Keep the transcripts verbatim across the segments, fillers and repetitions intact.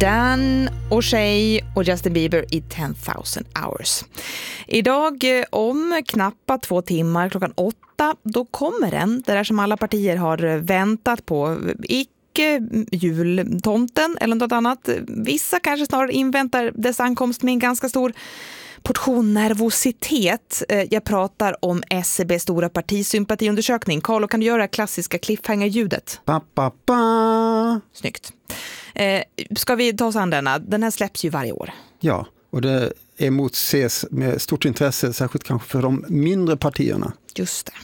Dan O'Shea och Justin Bieber i ten thousand hours. Idag om knappa två timmar klockan åtta, då kommer den, det där som alla partier har väntat på. Icke jultomten eller något annat. Vissa kanske snarare inväntar dess ankomst med en ganska stor portion nervositet. Jag pratar om S C B:s stora partisympatiundersökning. Carlo, kan du göra klassiska cliffhanger-ljudet? Ba, ba, ba. Snyggt. Eh, ska vi ta oss an denna? Den här släpps ju varje år. Ja, och det emotses med stort intresse, särskilt kanske för de mindre partierna. Just det.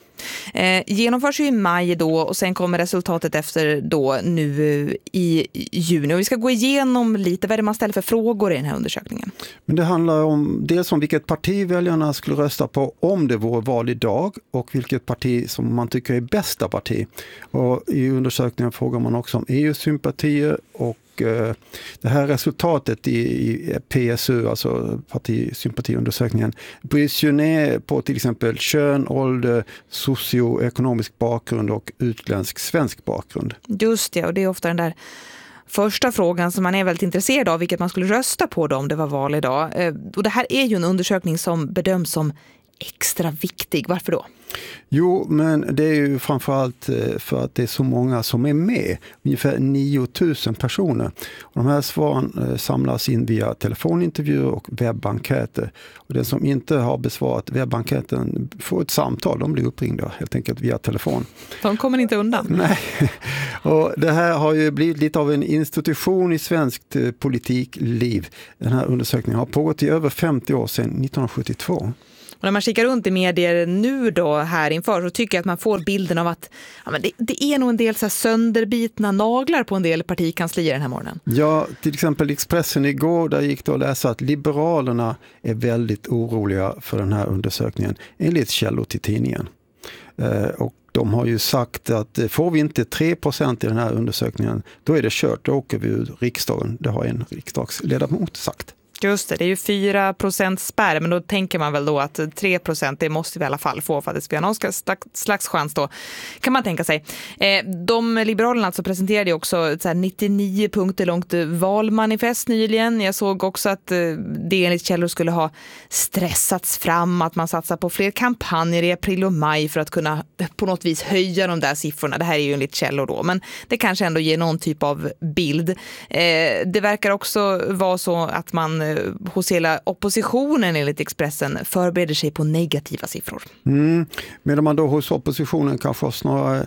Eh, genomförs ju i maj då och sen kommer resultatet efter då nu i juni. Och vi ska gå igenom lite vad det man ställer för frågor i den här undersökningen. Men det handlar om dels om vilket parti väljarna skulle rösta på om det vore val idag och vilket parti som man tycker är bästa parti. Och i undersökningen frågar man också om E U-sympatier och det här resultatet i P S U, alltså partisympatiundersökningen, bryts ju ner på till exempel kön, ålder, socioekonomisk bakgrund och utländsk svensk bakgrund. Just det, och det är ofta den där första frågan som man är väldigt intresserad av, vilket man skulle rösta på då om det var val idag. Och det här är ju en undersökning som bedöms som extra viktig. Varför då? Jo, men det är ju framförallt för att det är så många som är med. Ungefär nio tusen personer. Och de här svaren samlas in via telefonintervjuer och webbenkäter. Och den som inte har besvarat webbenkäten får ett samtal. De blir uppringda helt enkelt via telefon. De kommer inte undan. Nej. Och det här har ju blivit lite av en institution i svenskt politikliv. Den här undersökningen har pågått i över femtio år sedan nittonhundrasjuttiotvå. Och när man kikar runt i medier nu då här inför så tycker jag att man får bilden av att ja, men det, det är nog en del så här sönderbitna naglar på en del partikanslier den här morgonen. Ja, till exempel Expressen igår, där gick det att läsa att Liberalerna är väldigt oroliga för den här undersökningen enligt källor till tidningen. Eh, och de har ju sagt att får vi inte tre procent i den här undersökningen, då är det kört, då åker vi ur riksdagen. Det har en riksdagsledamot sagt. Just det, det är ju fyra procent spärr, men då tänker man väl då att tre procent det måste vi i alla fall få för att det ska vara någon slags chans då, kan man tänka sig. De Liberalerna alltså presenterade ju också ett så här nittionio punkter långt valmanifest nyligen. Jag såg också att det enligt källor skulle ha stressats fram, att man satsar på fler kampanjer i april och maj för att kunna på något vis höja de där siffrorna. Det här är ju enligt källor då, men det kanske ändå ger någon typ av bild. Det verkar också vara så att man hos hela oppositionen enligt Expressen förbereder sig på negativa siffror. Mm. Medan man då hos oppositionen kanske har snarare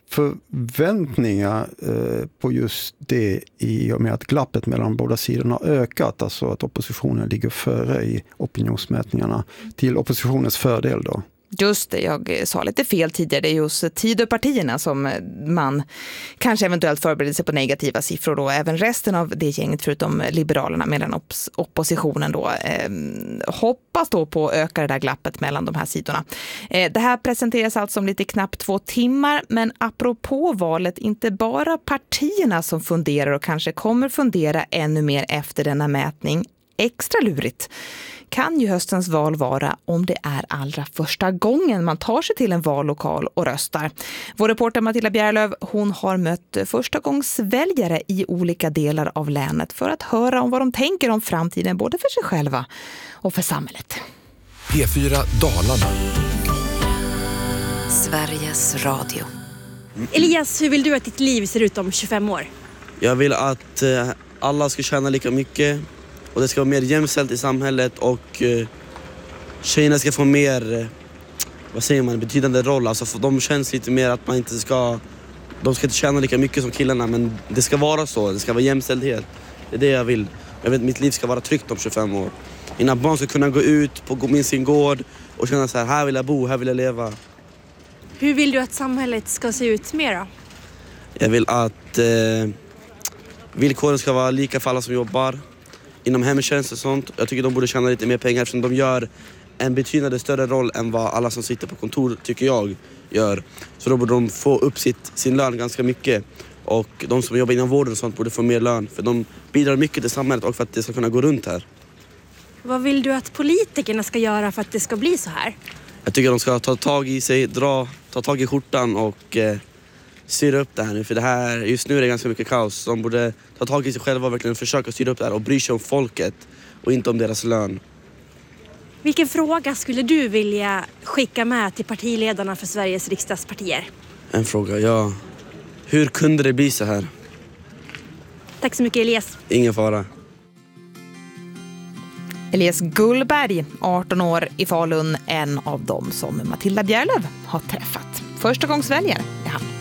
förväntningar eh, på just det i och med att glappet mellan de båda sidorna har ökat, alltså att oppositionen ligger före i opinionsmätningarna till oppositionens fördel då. Just det, jag sa lite fel tidigare. Det är just Tidöpartierna som man kanske eventuellt förbereder sig på negativa siffror då. Även resten av det gänget förutom Liberalerna medan opp- oppositionen då eh, hoppas då på att öka det där glappet mellan de här sidorna. Eh, det här presenteras alltså om lite knappt två timmar, men apropå valet, inte bara partierna som funderar och kanske kommer fundera ännu mer efter denna mätning. Extra lurigt kan ju höstens val vara om det är allra första gången man tar sig till en vallokal och röstar. Vår reporter Matilda Bjärlöv, hon har mött första gångs väljare i olika delar av länet för att höra om vad de tänker om framtiden både för sig själva och för samhället. P fyra Dalarna. Sveriges Radio. Elias, hur vill du att ditt liv ser ut om tjugofem år? Jag vill att eh, alla ska tjäna lika mycket. Och det ska vara mer jämställt i samhället och eh, tjejerna ska få mer, eh, vad säger man, betydande roll. Alltså de känns lite mer att man inte ska, de ska inte tjäna lika mycket som killarna, men det ska vara så, det ska vara jämställdhet. Det är det jag vill. Jag vet att mitt liv ska vara tryggt om tjugofem år. Mina barn ska kunna gå ut på min sin gård och känna så här, här vill jag bo, här vill jag leva. Hur vill du att samhället ska se ut mer då? Jag vill att eh, villkoren ska vara lika för alla som jobbar. Inom hemtjänst och sånt. Jag tycker de borde tjäna lite mer pengar eftersom de gör en betydande större roll än vad alla som sitter på kontor tycker jag gör. Så då borde de få upp sitt, sin lön ganska mycket. Och de som jobbar inom vården och sånt borde få mer lön. För de bidrar mycket till samhället och för att det ska kunna gå runt här. Vad vill du att politikerna ska göra för att det ska bli så här? Jag tycker de ska ta tag i sig, dra, ta tag i skjortan och eh, styra upp det här nu. För det här, just nu är det ganska mycket kaos. De borde ta tag i sig själva och verkligen försöka styra upp det här och bry sig om folket och inte om deras lön. Vilken fråga skulle du vilja skicka med till partiledarna för Sveriges riksdagspartier? En fråga, ja. Hur kunde det bli så här? Tack så mycket, Elias. Ingen fara. Elias Gullberg, arton år, i Falun, en av dem som Matilda Bjärlöv har träffat. Första gångs väljare är han.